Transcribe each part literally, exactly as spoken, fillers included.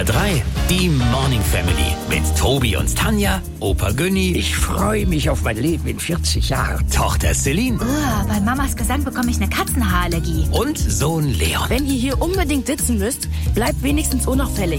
drei, die Morning Family mit Tobi und Tanja, Opa Günni, Ich freue mich auf mein Leben in vierzig Jahren. Tochter Celine Oh, bei Mamas Gesang bekomme ich eine Katzenhaarallergie. und Sohn Leon. Wenn ihr hier unbedingt sitzen müsst, bleibt wenigstens unauffällig.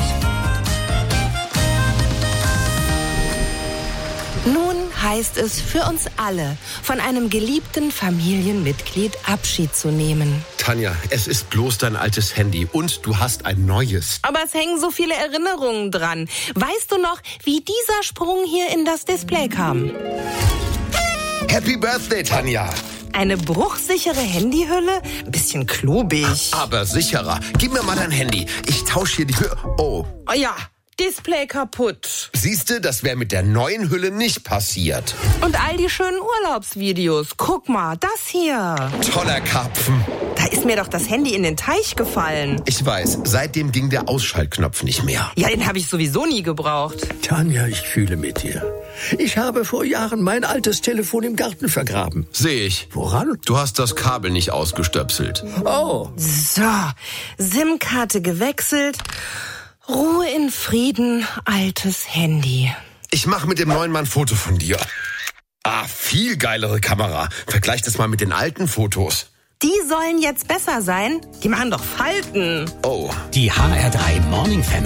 Nun heißt es für uns alle, von einem geliebten Familienmitglied Abschied zu nehmen. Tanja, es ist bloß dein altes Handy und du hast ein neues. Aber es hängen so viele Erinnerungen dran. Weißt du noch, wie dieser Sprung hier in das Display kam? Happy Birthday, Tanja. Eine bruchsichere Handyhülle? Ein bisschen klobig. Aber sicherer. Gib mir mal dein Handy. Ich tausche hier die Hülle. Oh. Oh ja, Display kaputt. Siehste, das wäre mit der neuen Hülle nicht passiert. Und all die schönen Urlaubsvideos. Guck mal, das hier. Toller Karpfen. Da ist mir doch das Handy in den Teich gefallen. Ich weiß, seitdem ging der Ausschaltknopf nicht mehr. Ja, den habe ich sowieso nie gebraucht. Tanja, ich fühle mit dir. Ich habe vor Jahren mein altes Telefon im Garten vergraben. Sehe ich. Woran? Du hast das Kabel nicht ausgestöpselt. Oh, So, SIM-Karte gewechselt. Ruhe in Frieden, altes Handy. Ich mache mit dem neuen Mann ein Foto von dir. Ah, viel geilere Kamera. Vergleich das mal mit den alten Fotos. Die sollen jetzt besser sein? Die machen doch Falten. Oh. Die H R drei Morning Family.